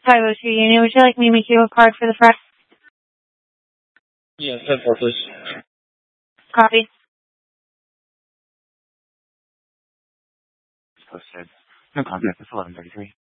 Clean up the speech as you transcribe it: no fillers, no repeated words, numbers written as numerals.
502 Union. Would you like me to make you a card for the front? Yes, 10-4, please. Copy. Posted. No contact. It's 11:33.